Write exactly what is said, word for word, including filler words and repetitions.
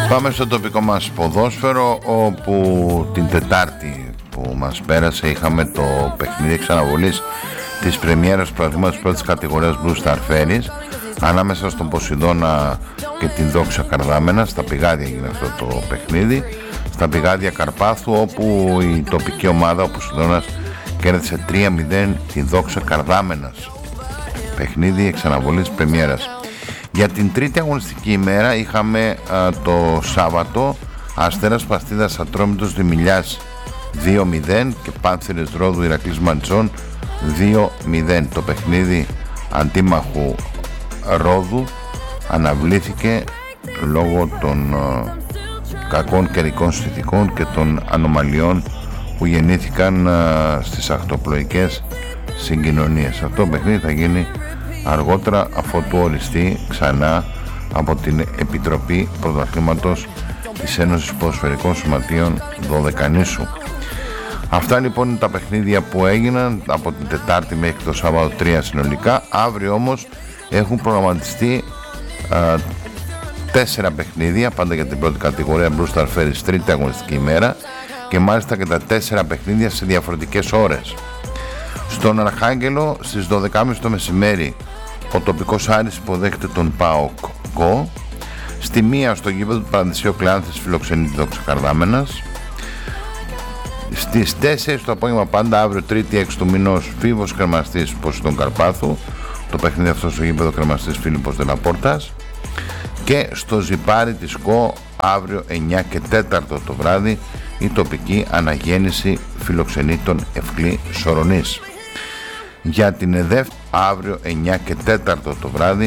Πάμε στο τοπικό μας ποδόσφαιρο, όπου την Τετάρτη που μας πέρασε είχαμε το παιχνίδι εξαναβολής της πρεμιέρας του πρωταθλήματος πρώτης κατηγορίας Blue Star Ferries ανάμεσα στον Ποσειδώνα και την Δόξα Καρδάμενα. Στα Πηγάδια έγινε αυτό το παιχνίδι, στα Πηγάδια Καρπάθου, όπου η τοπική ομάδα, ο Ποσειδώνας, κέρδισε τρία μηδέν τη Δόξα Καρδάμενας. Παιχνίδι εξαναβολής πρεμιέρας. Για την τρίτη αγωνιστική ημέρα είχαμε α, το Σάββατο Αστέρας Παστίδας Ατρόμητος Δημηλιάς δύο μηδέν και Πάνθυρες Ρόδου Ηρακλής Μαντσών δύο μηδέν. Το παιχνίδι αντίμαχου Ρόδου αναβλήθηκε λόγω των α, κακών καιρικών συνθηκών και των ανομαλιών που γεννήθηκαν α, στις ακτοπλοϊκές συγκοινωνίες. Αυτό το παιχνίδι θα γίνει αργότερα, αφότου οριστεί ξανά από την Επιτροπή Πρωταθλήματος της Ένωσης Ποδοσφαιρικών Σωματείων Δωδεκανήσου. Αυτά λοιπόν είναι τα παιχνίδια που έγιναν από την Τετάρτη μέχρι το Σάββατο, τρία συνολικά. Αύριο όμως έχουν προγραμματιστεί α, τέσσερα παιχνίδια, πάντα για την πρώτη κατηγορία Blue Star Ferries, τρίτη αγωνιστική ημέρα, και μάλιστα και τα τέσσερα παιχνίδια σε διαφορετικές ώρες. Στον Αρχάγγελο στις δώδεκα και μισή το μεσημέρι ο τοπικός Άρης υποδέχεται τον ΠΑΟΚ Γκο. Στη μία στο γήπεδο του Παραδεισίου Κλεάνθης φιλοξενεί τη Δόξα Καρδάμενας. Στις τέσσερις το απόγευμα, πάντα αύριο Τρίτη έξι του μηνός, Φίβος Κρεμαστής Ποσειδών Καρπάθου. Το παιχνίδι αυτό στο γήπεδο Κρεμαστής Φίλιππος Δελαπόρτας. Και στο Ζιπάρι της ΚΟ αύριο εννιά και τέσσερα το βράδυ η τοπική Αναγέννηση φιλοξενεί τον Ευκλή Σορονής. Για την ΕΔΕΦ αύριο εννιά και τέσσερα το βράδυ